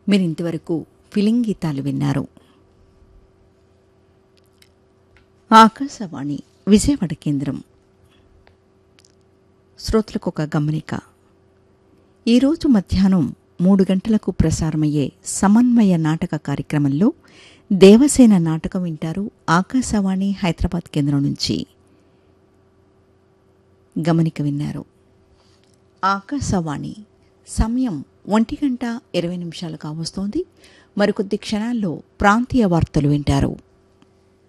మీరింతవరకు ఫిలిం గీతాలు విన్నారు. ఆకాశవాణి విజయవాడ కేంద్రం. శ్రోతలకు ఒక గమనిక. ఈరోజు మధ్యాహ్నం 3 గంటలకు ప్రసారమయ్యే సమన్వయ నాటక కార్యక్రమంలో దేవసేన నాటకం వింటారు. ఆకాశవాణి హైదరాబాద్ కేంద్రం నుంచి గమనిక విన్నారు. ఆకాశవాణి సమయం 1:20 కావస్తోంది. మరికొద్ది క్షణాల్లో ప్రాంతీయ వార్తలు వింటారు.